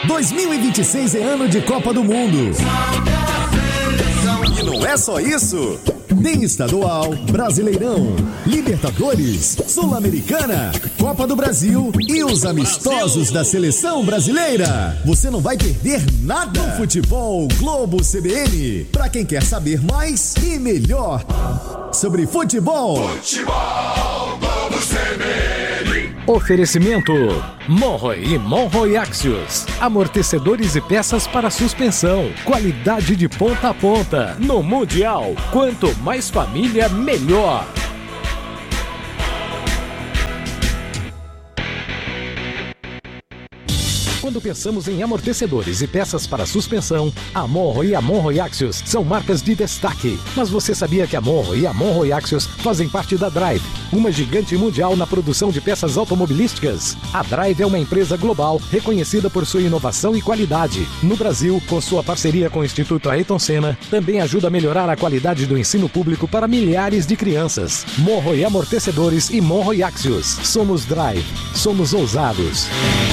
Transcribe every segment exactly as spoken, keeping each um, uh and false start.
dois mil e vinte e seis é ano de Copa do Mundo. E não é só isso. Tem estadual, Brasileirão, Libertadores, Sul-Americana, Copa do Brasil e os amistosos da Seleção Brasileira. Você não vai perder nada no Futebol Globo C B N. Pra quem quer saber mais e melhor sobre futebol. Futebol Globo C B N. Oferecimento Monroe e Monroe Axios. Amortecedores e peças para suspensão. Qualidade de ponta a ponta. No Mundial, quanto mais família, melhor. Quando pensamos em amortecedores e peças para suspensão, a Monroe e a Monroe Axios são marcas de destaque. Mas você sabia que a Monroe e a Monroe Axios fazem parte da Drive, uma gigante mundial na produção de peças automobilísticas? A Drive é uma empresa global reconhecida por sua inovação e qualidade. No Brasil, com sua parceria com o Instituto Ayrton Senna, também ajuda a melhorar a qualidade do ensino público para milhares de crianças. Monroe Amortecedores e Monroe Axios. Somos Drive. Somos ousados.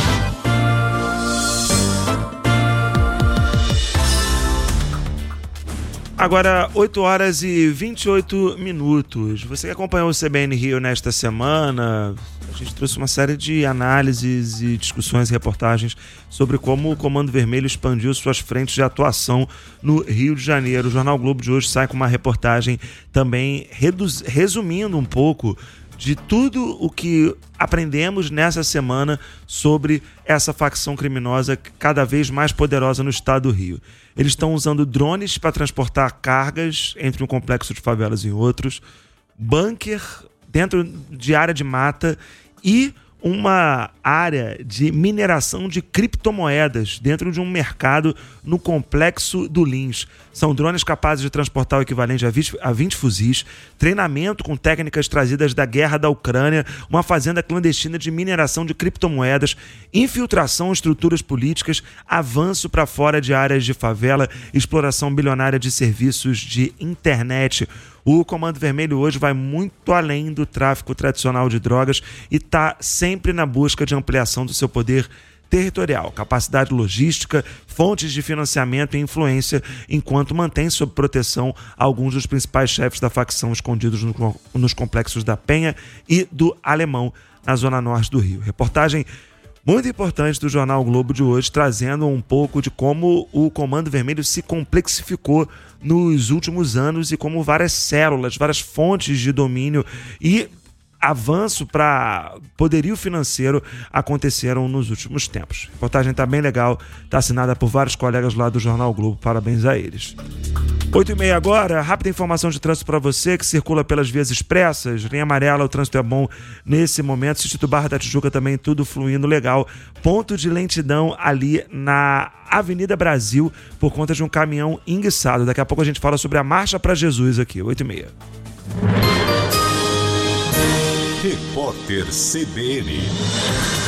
Agora, oito horas e vinte e oito minutos. Você que acompanhou o C B N Rio nesta semana, a gente trouxe uma série de análises e discussões e reportagens sobre como o Comando Vermelho expandiu suas frentes de atuação no Rio de Janeiro. O Jornal Globo de hoje sai com uma reportagem também reduz, resumindo um pouco de tudo o que aprendemos nessa semana sobre essa facção criminosa cada vez mais poderosa no estado do Rio. Eles estão usando drones para transportar cargas entre um complexo de favelas e outros, bunker dentro de área de mata e uma área de mineração de criptomoedas dentro de um mercado no complexo do Lins. São drones capazes de transportar o equivalente a vinte fuzis, treinamento com técnicas trazidas da guerra da Ucrânia, uma fazenda clandestina de mineração de criptomoedas, infiltração em estruturas políticas, avanço para fora de áreas de favela, exploração bilionária de serviços de internet. O Comando Vermelho hoje vai muito além do tráfico tradicional de drogas e está sempre na busca de ampliação do seu poder territorial, capacidade logística, fontes de financiamento e influência, enquanto mantém sob proteção alguns dos principais chefes da facção escondidos no, nos complexos da Penha e do Alemão, na zona norte do Rio. Reportagem muito importante do Jornal Globo de hoje, trazendo um pouco de como o Comando Vermelho se complexificou nos últimos anos e como várias células, várias fontes de domínio e avanço para poderio financeiro aconteceram nos últimos tempos. A reportagem está bem legal, está assinada por vários colegas lá do Jornal Globo, parabéns a eles. oito e meia agora, rápida informação de trânsito para você que circula pelas vias expressas, linha amarela, o trânsito é bom nesse momento, Instituto Barra da Tijuca também tudo fluindo legal, ponto de lentidão ali na Avenida Brasil por conta de um caminhão enguiçado. Daqui a pouco a gente fala sobre a Marcha para Jesus aqui, oito e meia. Repórter C B N.